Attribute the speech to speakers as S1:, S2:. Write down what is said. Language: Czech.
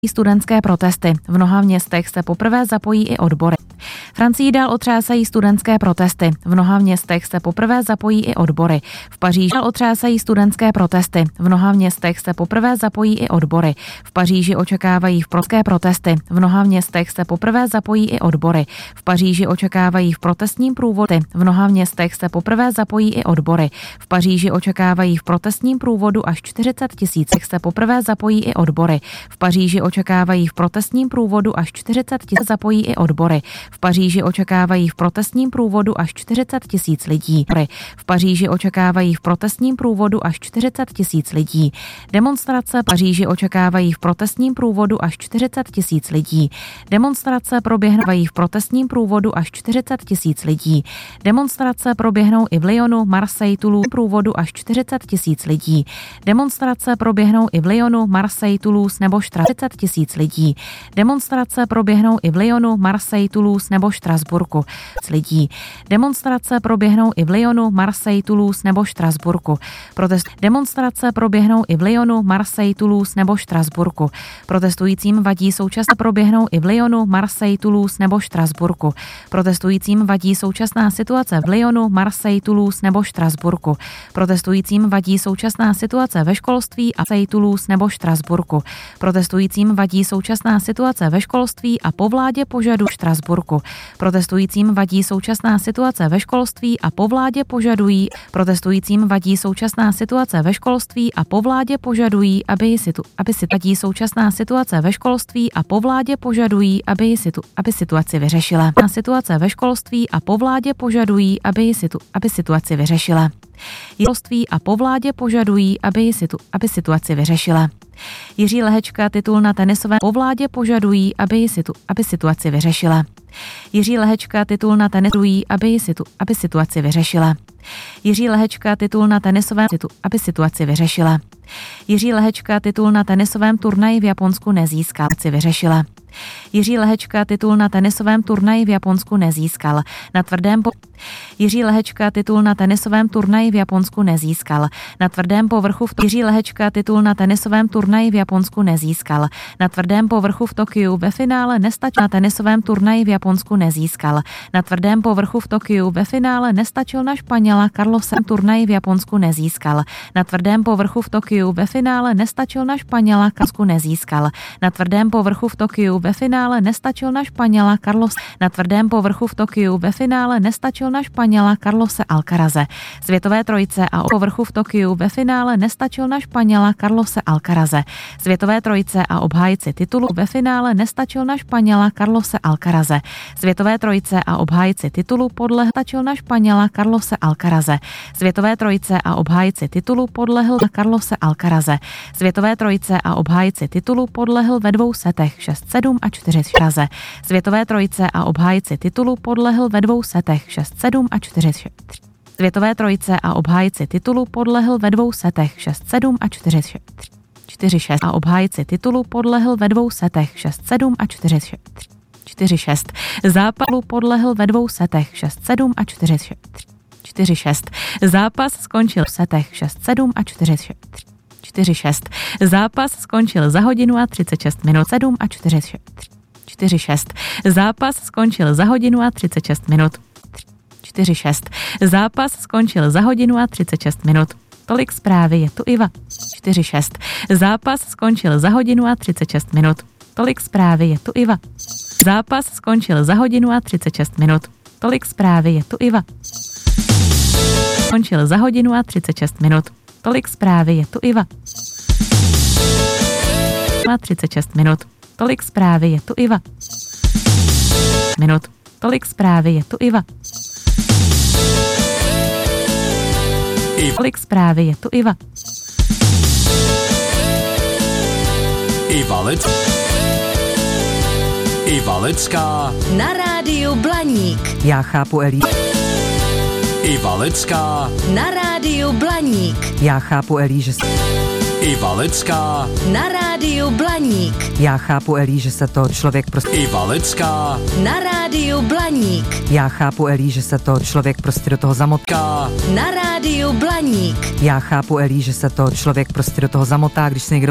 S1: Studentské protesty. V mnoha městech se poprvé zapojí i odbory. Francii dál otřásají studentské protesty. V mnoha městech se poprvé zapojí i odbory. V Paříži dál otřásají studentské protesty. V mnoha městech se poprvé zapojí i odbory. V Paříži očekávají protesty. V mnoha městech se poprvé zapojí i odbory. V Paříži očekávají v protestním průvodu. V mnoha městech se poprvé zapojí i odbory. V Paříži očekávají v protestním průvodu až 40 000 se poprvé zapojí i odbory. V Paříži očekávají v protestním průvodu až 40 000 zapojí i odbory. V Paříži očekávají v protestním průvodu až 40 000 lidí. V Paříži očekávají v protestním průvodu až 40 000 lidí. Demonstrace Paříži očekávají v protestním průvodu až 40 000 lidí. Demonstrace proběhnou v protestním průvodu až 40 000 lidí. Demonstrace proběhnou i v Lyonu, Marseille, Toulouse průvodu až 40 000 lidí. Demonstrace proběhnou i v Lyonu, Marseille, Toulouse nebo 40 000 lidí. Demonstrace proběhnou i v Lyonu, Marseille, Toulouse nebo Štrasburku lidí. Demonstrace proběhnou i v Lyonu, Marseille, Toulouse nebo Štrasburku. Demonstrace proběhnou i v Lyonu, Marseille, Toulouse nebo Štrasburku. Protestujícím vadí současná proběhnou i v Lyonu, Marseille, Toulouse nebo Štrasburku. Protestujícím vadí současná situace v Lyonu, Marseille, Toulouse nebo Štrasburku. Protestujícím vadí současná situace ve školství a Marseille, Toulouse nebo Štrasburku. Protestujícím vadí současná situace ve školství a po vládě požadují Štrasburku. Protestujícím vadí současná situace ve školství a po vládě požadují. Protestujícím vadí současná situace ve školství a po vládě požadují, aby vadí současná situace ve školství a po vládě požadují, aby situaci vyřešila. Situace ve školství a po vládě požadují, aby situaci vyřešila. Školství a po vládě požadují, aby situaci vyřešila. Jiří Lehečka titul na tenisové po vládě požadují, aby situaci vyřešila. Jiří Lehečka titul na tenisové, aby situaci vyřešila. Jiří Lehečka titul na tenisovém aby situaci vyřešila. Jiří Lehečka titul na tenisovém turnaji v Japonsku nezískal, vyřešila. Jiří Lehečka titul na tenisovém turnaji v Japonsku nezískal. Na tvrdém Jiří Lehečka titul na tenisovém turnaji v Japonsku nezískal. Na tvrdém povrchu Jiří Lehečka titul na tenisovém turnaji v Japonsku nezískal. Na tvrdém povrchu v Tokiu ve finále nestačil. Na tenisovém turnaji v Japonsku nezískal. Na tvrdém povrchu v Tokiu ve finále nestačil na Španěla Carlose. Turnaji v Japonsku nezískal. Na tvrdém povrchu v Tokiu ve finále nestačil na Španěla Carlose nezískal. Na tvrdém povrchu v Tokiu ve finále nestačil na Španěla Carlos. Na tvrdém povrchu v Tokiu ve finále nestačil na Španěla Carlose Alcaraze. Světové trojice a povrchu v Tokiu ve finále nestačil na Španěla Carlose Alcaraze. Světové trojice a obhájci titulu ve finále nestačil na Španěla Carlose Alcaraze. Světové trojice a obhájci titulu podlehl na Španěla Carlose Alcaraze. Světové trojice a obhájci titulu podlehl Carlose Alcaraze. Světové trojice a obhájci titulu podlehl ve 2 setech 6-7 a 4-6. Světové trojice a obhájci titulu podlehl ve 2 setech 6-7 a 4-6. Světové trojice a obhájci titulu podlehl ve 2 setech 6-7 a 4-6. 4-6 a obhájci titulu podlehl ve 2 setech 6-7 a 4-6. 4-6. Zápasu podlehl ve 2 setech 6-7 a 4-6. 4-6. Zápas skončil v setech 6-7 a 4-6. 4-6. Zápas skončil za hodinu a 36 minut 7 a 4-6. 4-6. Zápas skončil za hodinu a 36 minut. 4-6. Zápas skončil za hodinu a 36 minut. Tolik zprávy, je tu Iva. 4-6. Zápas skončil za hodinu a 36 minut. Tolik zprávy, je tu Iva. Zápas skončil za hodinu a 36 minut. Tolik zprávy, je tu Iva. Skončil za hodinu a 36 minut. Tolik zprávy, je tu Iva. Má 36 minut. Tolik zprávy, je tu Iva. Minut. Tolik zprávy, je tu Iva. Tolik zprávy, je tu Iva.
S2: Iva Lecká
S3: na rádiu Blaník.
S4: Já chápu Elí.
S2: Iva Lecká
S3: na rádiu Blaník.
S4: Já chápu Elí, že
S2: Iva Lecká
S3: na rádiu Blaník.
S4: Já chápu Elí, že se to člověk prostě
S2: Iva Lecká
S3: na rádiu Blaník.
S4: Já chápu Elí, že se to člověk prostě do toho zamotá.
S3: Na rádiu Blaník.
S4: Já chápu Elí, že se to člověk prostě do toho zamotá, když se někdo